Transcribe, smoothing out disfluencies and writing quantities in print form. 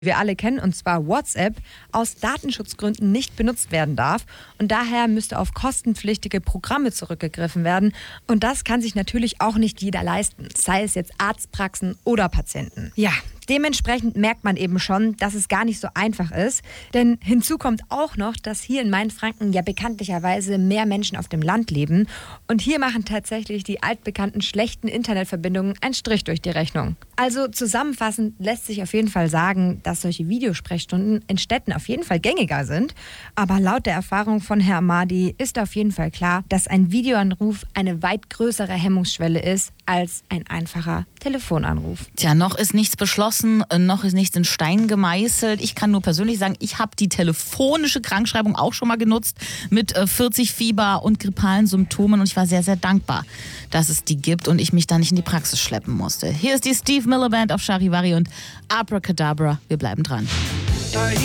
wir alle kennen, und zwar WhatsApp, aus Datenschutzgründen nicht benutzt werden darf. Und daher müsste auf kostenpflichtige Programme zurückgegriffen werden. Und das kann sich natürlich auch nicht jeder leisten, sei es jetzt Arztpraxen oder Patienten. Ja, dementsprechend merkt man eben schon, dass es gar nicht so einfach ist. Denn hinzu kommt auch noch, dass hier in Mainfranken ja bekanntlicherweise mehr Menschen auf dem Land leben. Und hier machen tatsächlich die altbekannten schlechten Internetverbindungen einen Strich durch die Rechnung. Also zusammenfassend lässt sich auf jeden Fall sagen, dass solche Videosprechstunden in Städten auf jeden Fall gängiger sind. Aber laut der Erfahrung von Herrn Amadi ist auf jeden Fall klar, dass ein Videoanruf eine weit größere Hemmungsschwelle ist als ein einfacher Telefonanruf. Tja, noch ist nichts beschlossen, noch ist nichts in Stein gemeißelt. Ich kann nur persönlich sagen, ich habe die telefonische Krankschreibung auch schon mal genutzt mit 40 Fieber und grippalen Symptomen und ich war sehr, sehr dankbar, dass es die gibt und ich mich da nicht in die Praxis schleppen musste. Hier ist die Steve Miller Band auf Charivari und Abracadabra. Wir bleiben dran.